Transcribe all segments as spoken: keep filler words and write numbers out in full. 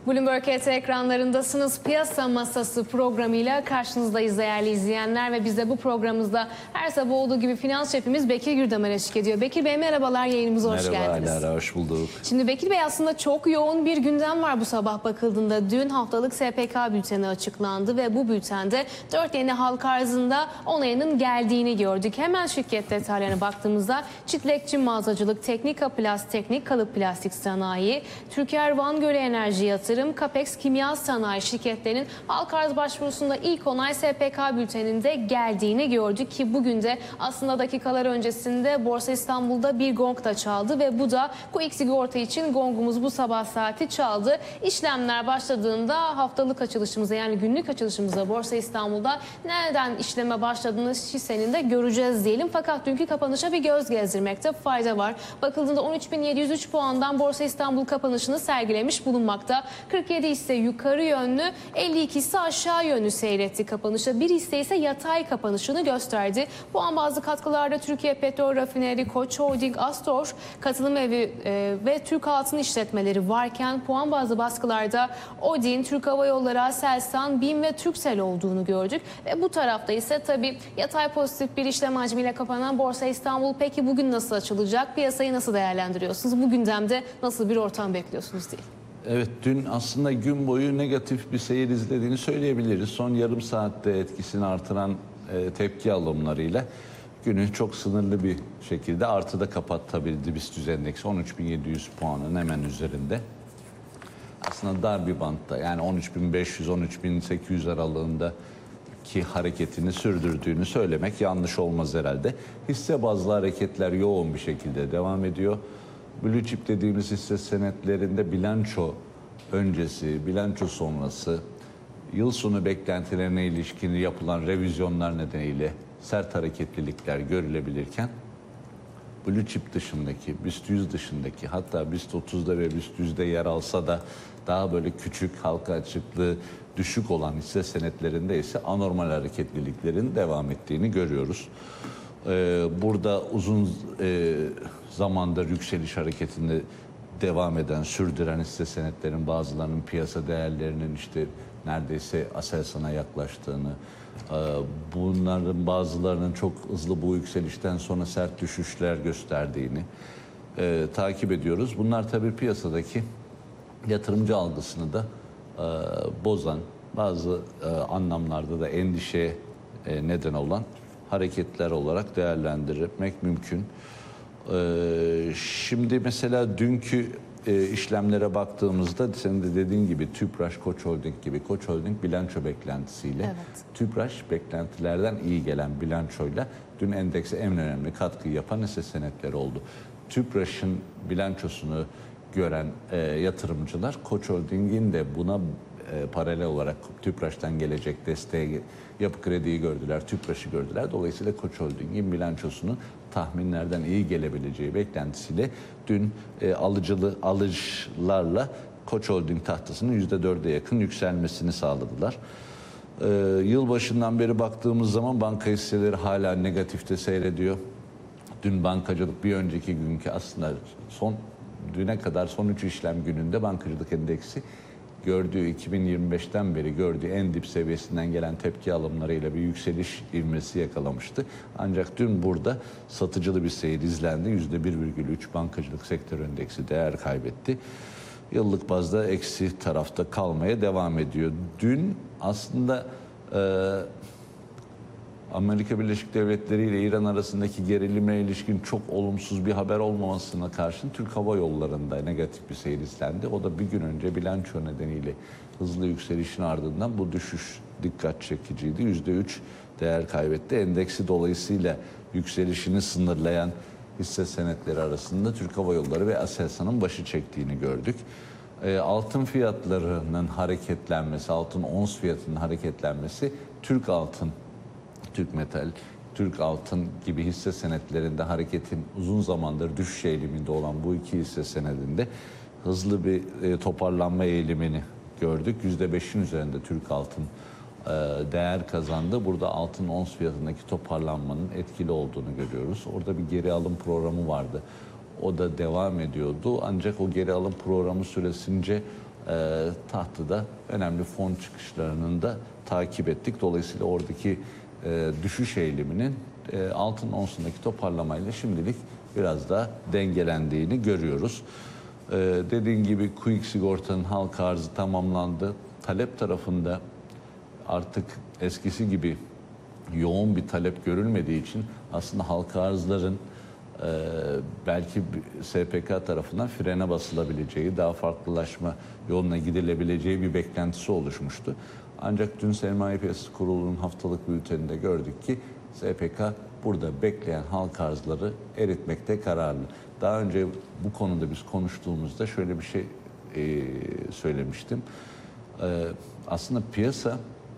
Bloomberg H T ekranlarındasınız. Piyasa Masası programıyla karşınızdayız değerli izleyenler ve biz de bu programımızda her sabah olduğu gibi finans şefimiz Bekir Gürdemen eşlik ediyor. Bekir Bey merhabalar, yayınımıza hoş Merhaba, geldiniz. Merhaba, hoş bulduk. Şimdi Bekir Bey, aslında çok yoğun bir gündem var bu sabah bakıldığında. Dün haftalık S P K bülteni açıklandı ve bu bültende dört yeni halka arzında onayının geldiğini gördük. Hemen şirket detaylarına baktığımızda Çitlekçi Mağazacılık, Teknika Plast Teknik Kalıp Plastik Sanayi, Türker Van Göle Enerji Yatırım, Capex Kimya Sanayi şirketlerinin halka arz başvurusunda ilk onay S P K bülteninde geldiğini gördük ki bugün de aslında dakikalar öncesinde Borsa İstanbul'da bir gong da çaldı ve bu da Quick Sigorta için gongumuz bu sabah saati çaldı. İşlemler başladığında haftalık açılışımıza, yani günlük açılışımıza Borsa İstanbul'da nereden işleme başladığınız hissenin de göreceğiz diyelim. Fakat dünkü kapanışa bir göz gezdirmekte fayda var. Bakıldığında on üç bin yedi yüz üç puandan Borsa İstanbul kapanışını sergilemiş bulunmakta. kırk yedi hisse yukarı yönlü, elli iki hisse aşağı yönlü seyretti kapanışa. Bir hisse ise yatay kapanışını gösterdi. Puan bazlı katkılarda Türkiye Petrol Rafineri, Koç Holding, Astor, Katılım Evi e, ve Türk Altın işletmeleri varken puan bazlı baskılarda Odin, Türk Hava Yolları, Aselsan, BİM ve Turkcell olduğunu gördük. Ve bu tarafta ise tabii yatay pozitif bir işlem hacmiyle kapanan Borsa İstanbul. Peki bugün nasıl açılacak? Piyasayı nasıl değerlendiriyorsunuz? Bu gündemde nasıl bir ortam bekliyorsunuz diye. Evet, dün aslında gün boyu negatif bir seyir izlediğini söyleyebiliriz. Son yarım saatte etkisini artıran e, tepki alımlarıyla günü çok sınırlı bir şekilde artıda kapatabildi BIST endeksi. on üç bin yedi yüz puanın hemen üzerinde. Aslında dar bir bantta, yani on üç bin beş yüz on üç bin sekiz yüz aralığında ki hareketini sürdürdüğünü söylemek yanlış olmaz herhalde. Hisse bazlı hareketler yoğun bir şekilde devam ediyor. Blue chip dediğimiz hisse senetlerinde bilanço öncesi, bilanço sonrası, yıl sonu beklentilerine ilişkin yapılan revizyonlar nedeniyle sert hareketlilikler görülebilirken, Blue chip dışındaki, BIST yüz dışındaki, hatta BIST otuzda ve BIST yüzde yer alsa da daha böyle küçük, halka açıklığı düşük olan hisse senetlerinde ise anormal hareketliliklerin devam ettiğini görüyoruz. Ee, burada uzun e, zamandır yükseliş hareketinde devam eden, sürdüren hisse senetlerin bazılarının piyasa değerlerinin işte neredeyse Aselsan'a yaklaştığını, e, bunların bazılarının çok hızlı bu yükselişten sonra sert düşüşler gösterdiğini e, takip ediyoruz. Bunlar tabii piyasadaki yatırımcı algısını da e, bozan, bazı e, anlamlarda da endişeye e, neden olan hareketler olarak değerlendirmek mümkün. Ee, şimdi mesela dünkü e, işlemlere baktığımızda senin de dediğin gibi Tüpraş, Koç Holding gibi, Koç Holding bilanço beklentisiyle, Evet. Tüpraş beklentilerden iyi gelen bilançoyla dün endekse en önemli katkıyı yapan hisse senetleri oldu. Tüpraş'ın bilançosunu gören e, yatırımcılar Koç Holding'in de buna e, paralel olarak Tüpraş'tan gelecek desteği, Yapı Kredi'yi gördüler, Tüpraş'ı gördüler. Dolayısıyla Koç Holding'in bilançosunun tahminlerden iyi gelebileceği beklentisiyle dün e, alıcılı alıcılarla Koç Holding tahtasının yüzde dörde yakın yükselmesini sağladılar. E, yılbaşından beri baktığımız zaman banka hisseleri hala negatifte seyrediyor. Dün bankacılık bir önceki günkü aslında son düne kadar son üç işlem gününde bankacılık endeksi gördüğü iki bin yirmi beşten beri gördüğü en dip seviyesinden gelen tepki alımlarıyla bir yükseliş ivmesi yakalamıştı. Ancak dün burada satıcılı bir seyir izlendi. yüzde bir virgül üç bankacılık sektör endeksi değer kaybetti. Yıllık bazda eksi tarafta kalmaya devam ediyor. Dün aslında e, Amerika Birleşik Devletleri ile İran arasındaki gerilime ilişkin çok olumsuz bir haber olmamasına karşın Türk Hava Yolları'nda negatif bir seyir izlendi. O da bir gün önce bilanço nedeniyle hızlı yükselişin ardından bu düşüş dikkat çekiciydi. yüzde üç değer kaybetti. Endeksi dolayısıyla yükselişini sınırlayan hisse senetleri arasında Türk Hava Yolları ve Aselsan'ın başı çektiğini gördük. E, altın fiyatlarının hareketlenmesi, altın ons fiyatının hareketlenmesi, Türk altın, Türk Metal, Türk Altın gibi hisse senetlerinde hareketin uzun zamandır düşüş eğiliminde olan bu iki hisse senedinde hızlı bir e, toparlanma eğilimini gördük. yüzde beşin üzerinde Türk Altın e, değer kazandı. Burada altın ons fiyatındaki toparlanmanın etkili olduğunu görüyoruz. Orada bir geri alım programı vardı. O da devam ediyordu. Ancak o geri alım programı süresince e, tahtıda önemli fon çıkışlarının da takip ettik. Dolayısıyla oradaki e, düşüş eğiliminin e, altın onsundaki toparlamayla şimdilik biraz daha dengelendiğini görüyoruz. E, dediğin gibi Quick Sigorta'nın halka arzı tamamlandı. Talep tarafında artık eskisi gibi yoğun bir talep görülmediği için aslında halka arzların e, belki S P K tarafından frene basılabileceği, daha farklılaşma yoluna gidilebileceği bir beklentisi oluşmuştu. Ancak dün Sermaye Piyasası Kurulu'nun haftalık bülteninde gördük ki S P K burada bekleyen halka arzları eritmekte kararlı. Daha önce bu konuda biz konuştuğumuzda şöyle bir şey e, söylemiştim. E, aslında piyasa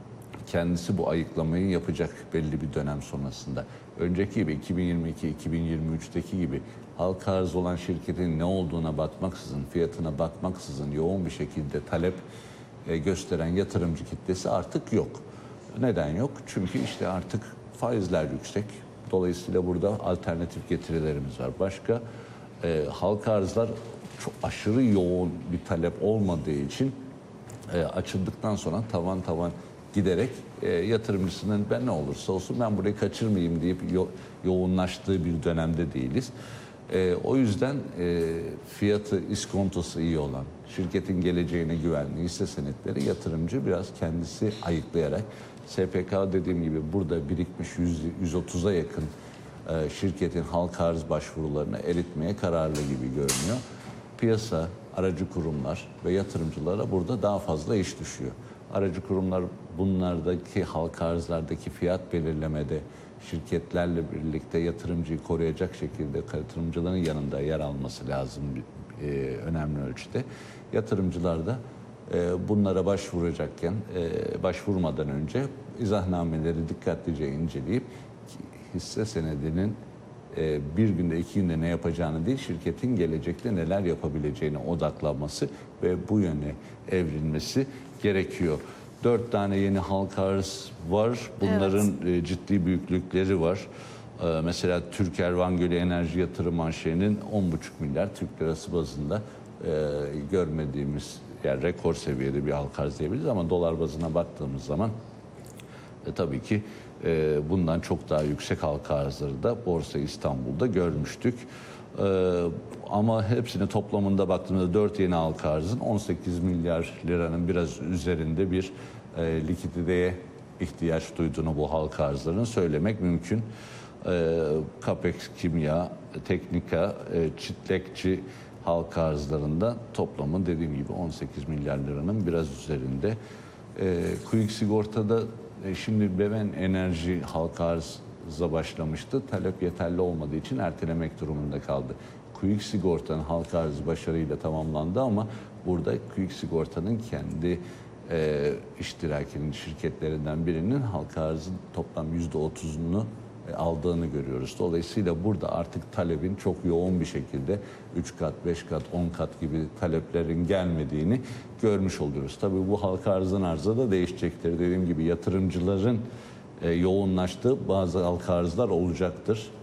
kendisi bu ayıklamayı yapacak belli bir dönem sonrasında. Önceki gibi iki bin yirmi iki iki bin yirmi üçteki gibi halka arz olan şirketin ne olduğuna bakmaksızın, fiyatına bakmaksızın yoğun bir şekilde talep e, gösteren yatırımcı kitlesi artık yok. Neden yok? Çünkü işte artık faizler yüksek. Dolayısıyla burada alternatif getirilerimiz var. Başka e, halka arzlar çok aşırı yoğun bir talep olmadığı için e, açıldıktan sonra tavan tavan giderek e, yatırımcısının ben ne olursa olsun ben burayı kaçırmayayım deyip yo- yoğunlaştığı bir dönemde değiliz. E, o yüzden e, fiyatı, iskontosu iyi olan, şirketin geleceğine güvenli hisse senetleri yatırımcı biraz kendisi ayıklayarak S P K dediğim gibi burada birikmiş yüz otuza yakın e, şirketin halka arz başvurularını eritmeye kararlı gibi görünüyor. Piyasa, aracı kurumlar ve yatırımcılara burada daha fazla iş düşüyor. Aracı kurumlar bunlardaki halka arzlardaki fiyat belirlemede şirketlerle birlikte yatırımcıyı koruyacak şekilde yatırımcıların yanında yer alması lazım e, önemli ölçüde. Yatırımcılar da e, bunlara başvuracakken e, başvurmadan önce izahnameleri dikkatlice inceleyip hisse senedinin e, bir günde iki günde ne yapacağını değil şirketin gelecekte neler yapabileceğine odaklanması ve bu yöne evrilmesi gerekiyor. Dört tane yeni halka arz var. Bunların evet. ciddi büyüklükleri var. Mesela Türker Van Gölü Enerji Yatırım Anşehri'nin on buçuk milyar Türk lirası bazında görmediğimiz yani rekor seviyede bir halka arz diyebiliriz ama dolar bazına baktığımız zaman e, tabii ki e, bundan çok daha yüksek halka arzları da Borsa İstanbul'da görmüştük. Ee, ama hepsini toplamında baktığımızda dört yeni halka arzın on sekiz milyar liranın biraz üzerinde bir e, likiditeye ihtiyaç duyduğunu bu halka arzların söylemek mümkün. Ee, Capex, Kimya, Teknika, e, Çitlekçi halka arzlarında toplamı dediğim gibi on sekiz milyar liranın biraz üzerinde. Ee, Quick Sigorta'da e, şimdi Beven Enerji halka arz başlamıştı. Talep yeterli olmadığı için ertelemek durumunda kaldı. Quick Sigorta'nın halka arzı başarıyla tamamlandı ama burada Quick Sigorta'nın kendi e, iştirakinin şirketlerinden birinin halka arzın toplam yüzde otuzunu e, aldığını görüyoruz. Dolayısıyla burada artık talebin çok yoğun bir şekilde üç kat, beş kat, on kat gibi taleplerin gelmediğini görmüş oluyoruz. Tabii bu halka arzın arzı da değişecektir. Dediğim gibi yatırımcıların yoğunlaştığı bazı halka arzlar olacaktır.